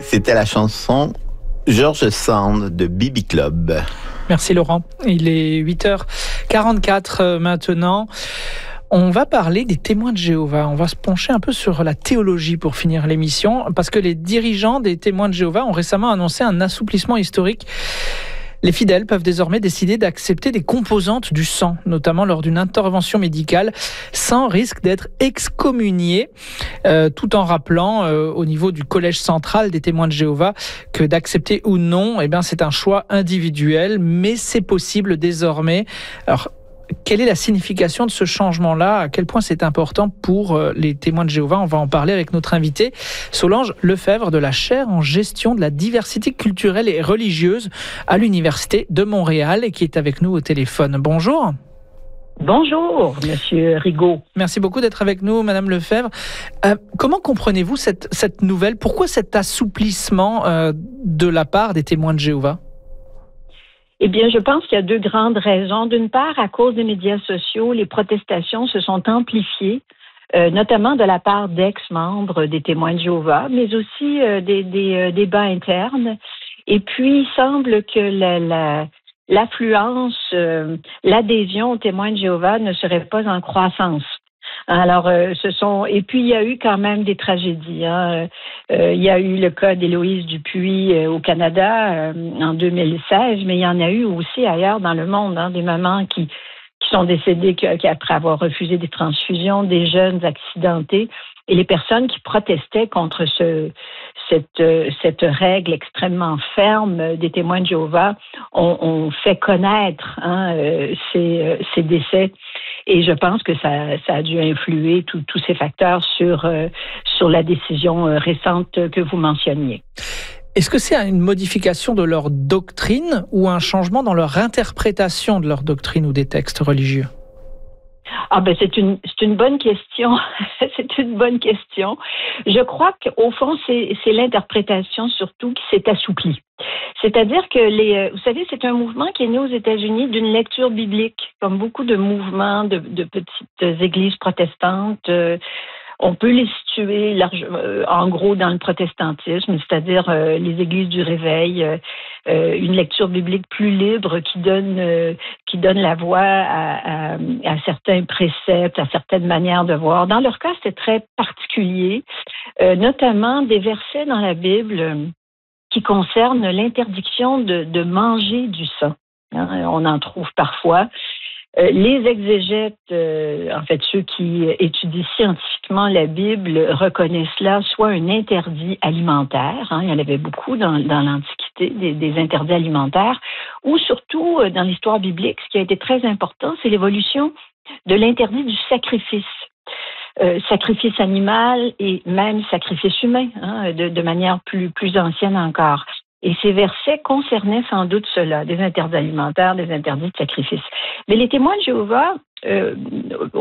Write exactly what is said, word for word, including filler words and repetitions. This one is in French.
C'était la chanson George Sand de B B Club. Merci Laurent. Il est huit heures quarante-quatre maintenant. On va parler des témoins de Jéhovah. On va se pencher un peu sur la théologie pour finir l'émission, parce que les dirigeants des témoins de Jéhovah ont récemment annoncé un assouplissement historique. Les fidèles peuvent désormais décider d'accepter des composantes du sang, notamment lors d'une intervention médicale, sans risque d'être excommuniés, euh, tout en rappelant euh, au niveau du collège central des témoins de Jéhovah que d'accepter ou non, eh bien, c'est un choix individuel, mais c'est possible désormais. Alors, quelle est la signification de ce changement-là? À quel point c'est important pour les témoins de Jéhovah? On va en parler avec notre invité, Solange Lefebvre, de la chaire en gestion de la diversité culturelle et religieuse à l'Université de Montréal, et qui est avec nous au téléphone. Bonjour. Bonjour, Monsieur Rigaud. Merci beaucoup d'être avec nous, Madame Lefebvre. Euh, comment comprenez-vous cette, cette nouvelle? Pourquoi cet assouplissement euh, de la part des témoins de Jéhovah? Eh bien, je pense qu'il y a deux grandes raisons. D'une part, à cause des médias sociaux, les protestations se sont amplifiées, euh, notamment de la part d'ex-membres des témoins de Jéhovah, mais aussi euh, des, des euh, débats internes. Et puis, il semble que la, la, l'affluence, euh, l'adhésion aux témoins de Jéhovah ne serait pas en croissance. Alors, euh, ce sont et puis il y a eu quand même des tragédies. Hein. Euh, il y a eu le cas d'Héloïse Dupuis euh, au Canada euh, en deux mille seize, mais il y en a eu aussi ailleurs dans le monde, hein, des mamans qui qui sont décédées qu'après avoir refusé des transfusions, des jeunes accidentés, et les personnes qui protestaient contre ce cette cette règle extrêmement ferme des témoins de Jéhovah ont, ont fait connaître hein, ces ces décès. Et je pense que ça, ça a dû influer tous ces facteurs sur, euh, sur la décision euh, récente que vous mentionniez. Est-ce que c'est une modification de leur doctrine ou un changement dans leur interprétation de leur doctrine ou des textes religieux? Ah ben c'est une c'est une bonne question. C'est une bonne question. Je crois qu'au fond c'est c'est l'interprétation surtout qui s'est assouplie. C'est-à-dire que les vous savez c'est un mouvement qui est né aux États-Unis d'une lecture biblique, comme beaucoup de mouvements de de petites églises protestantes. Euh, On peut les situer large, euh, en gros dans le protestantisme, c'est-à-dire euh, les églises du réveil, euh, euh, une lecture biblique plus libre qui donne euh, qui donne la voix à, à, à certains préceptes, à certaines manières de voir. Dans leur cas, c'était très particulier, euh, notamment des versets dans la Bible euh, qui concernent l'interdiction de, de manger du sang. Hein, on en trouve parfois. Euh, les exégètes, euh, en fait ceux qui étudient scientifiquement la Bible, reconnaissent cela soit un interdit alimentaire, hein, il y en avait beaucoup dans, dans l'Antiquité, des, des interdits alimentaires, ou surtout euh, dans l'histoire biblique, ce qui a été très important, c'est l'évolution de l'interdit du sacrifice. Euh, sacrifice animal et même sacrifice humain, hein, de, de manière plus, plus ancienne encore. Et ces versets concernaient sans doute cela, des interdits alimentaires, des interdits de sacrifice. Mais les témoins de Jéhovah, euh,